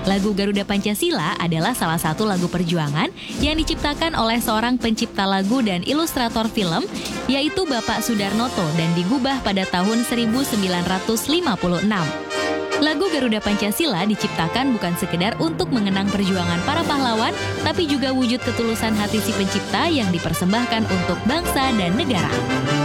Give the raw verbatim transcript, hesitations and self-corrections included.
Lagu Garuda Pancasila adalah salah satu lagu perjuangan yang diciptakan oleh seorang pencipta lagu dan ilustrator film, yaitu Bapak Sudarnoto, dan digubah pada tahun seribu sembilan ratus lima puluh enam. Lagu Garuda Pancasila diciptakan bukan sekedar untuk mengenang perjuangan para pahlawan, tapi juga wujud ketulusan hati si pencipta yang dipersembahkan untuk bangsa dan negara.